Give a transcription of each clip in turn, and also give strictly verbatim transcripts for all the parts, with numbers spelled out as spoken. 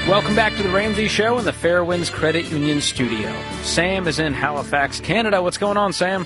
Welcome back to the Ramsey Show in the Fairwinds Credit Union studio. Sam is in Halifax, Canada. What's going on, Sam?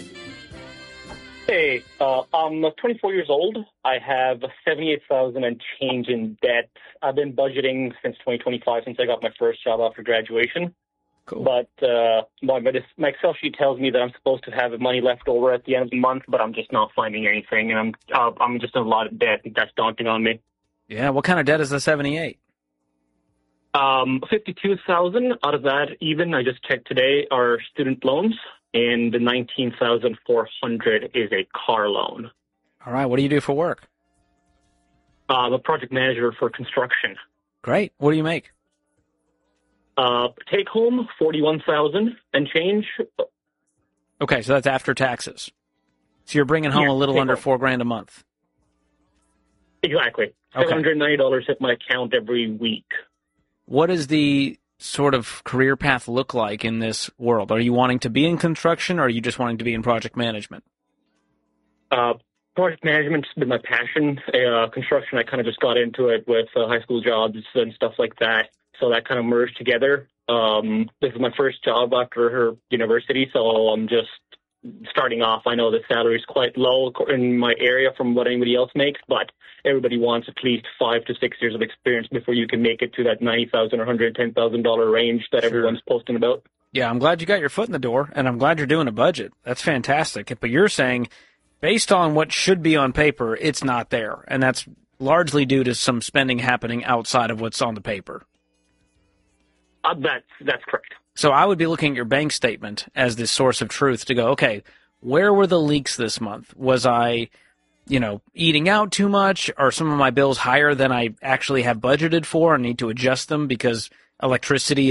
Hey, uh, I'm twenty-four years old. I have seventy-eight thousand dollars and change in debt. I've been budgeting since twenty twenty-five, since I got my first job after graduation. Cool. But uh, my, my Excel sheet tells me that I'm supposed to have money left over at the end of the month, but I'm just not finding anything, and I'm uh, I'm just in a lot of debt. That's daunting on me. Yeah, what kind of debt is the seventy-eight? Um, fifty-two thousand dollars out of that, even I just checked today, are student loans. And the nineteen thousand four hundred dollars is a car loan. All right. What do you do for work? Uh, I'm a project manager for construction. Great. What do you make? Uh, take home forty-one thousand dollars and change. Okay, so that's after taxes. So you're bringing home Yeah, a little take under home. four grand a month. Exactly. Okay. seven hundred ninety dollars hit my account every week. What does the sort of career path look like in this world? Are you wanting to be in construction, or are you just wanting to be in project management? Uh, project management's been my passion. Uh, construction, I kind of just got into it with uh, high school jobs and stuff like that. So that kind of merged together. Um, this is my first job after her university, so I'm just starting off. I know the salary is quite low in my area from what anybody else makes, but everybody wants at least five to six years of experience before you can make it to that ninety thousand dollars or one hundred ten thousand dollars range that Sure. everyone's posting about. Yeah, I'm glad you got your foot in the door, and I'm glad you're doing a budget. That's fantastic. But you're saying, based on what should be on paper, it's not there, and that's largely due to some spending happening outside of what's on the paper. Uh, that's, that's correct. So I would be looking at your bank statement as the source of truth to go, okay, where were the leaks this month? Was I, you know, eating out too much? Are some of my bills higher than I actually have budgeted for and need to adjust them because electricity